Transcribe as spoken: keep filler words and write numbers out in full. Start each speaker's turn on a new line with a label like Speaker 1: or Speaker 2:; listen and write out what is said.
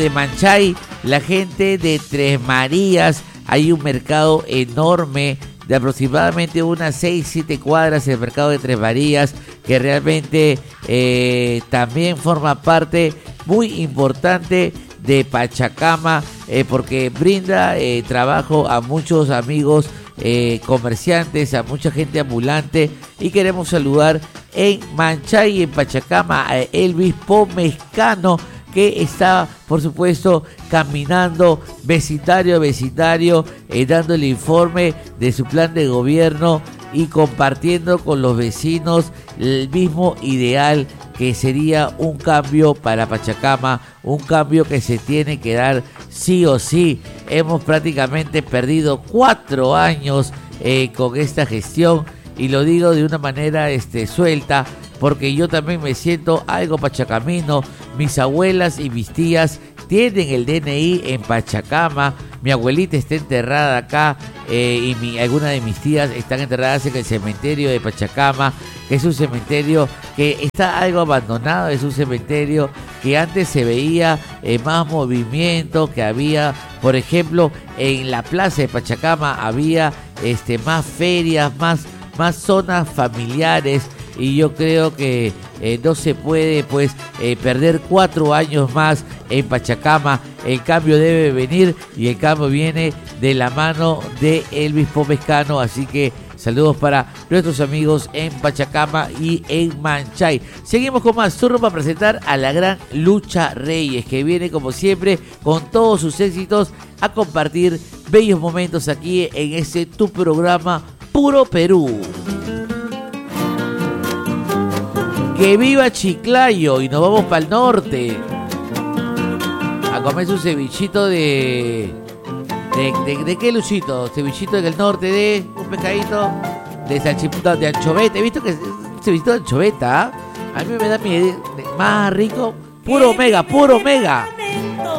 Speaker 1: de Manchay, la gente de Tres Marías. Hay un mercado enorme de aproximadamente unas seis, siete cuadras, el mercado de Tres Marías, que realmente eh, también forma parte muy importante de Pachacama, eh, porque brinda eh, trabajo a muchos amigos eh, comerciantes, a mucha gente ambulante, y queremos saludar en Manchay, en Pachacama, a Elvis Pomezcano, que está, por supuesto, caminando vecindario a vecindario, eh, dando el informe de su plan de gobierno y compartiendo con los vecinos el mismo ideal, que sería un cambio para Pachacama, un cambio que se tiene que dar sí o sí. Hemos prácticamente perdido cuatro años eh, con esta gestión, y lo digo de una manera este, suelta, porque yo también me siento algo pachacamino. Mis abuelas y mis tías tienen el D N I en Pachacama. Mi abuelita está enterrada acá eh, y mi, algunas de mis tías están enterradas en el cementerio de Pachacama, que es un cementerio que está algo abandonado. Es un cementerio que antes se veía eh, más movimiento, que había, por ejemplo, en la plaza de Pachacama había este, más ferias, más, más zonas familiares. Y yo creo que eh, no se puede pues eh, perder cuatro años más en Pachacama. El cambio debe venir, y el cambio viene de la mano de Elvis Pomezcano. Así que saludos para nuestros amigos en Pachacama y en Manchay. Seguimos con más turno para presentar a la gran Lucha Reyes, que viene como siempre con todos sus éxitos a compartir bellos momentos aquí en este tu programa Puro Perú. ¡Que viva Chiclayo! Y nos vamos para el norte a comer su cevichito de... ¿De, de, de qué, Luchito? Cevichito del norte de... un pescadito de salchipapa, de anchoveta. He visto que es un cevichito de anchoveta. ¿eh? A mí me da miedo. Más rico. Puro omega, puro omega.